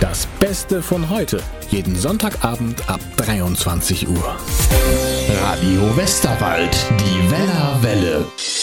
Das Beste von heute. Jeden Sonntagabend ab 23 Uhr. Radio Westerwald, die Wellerwelle.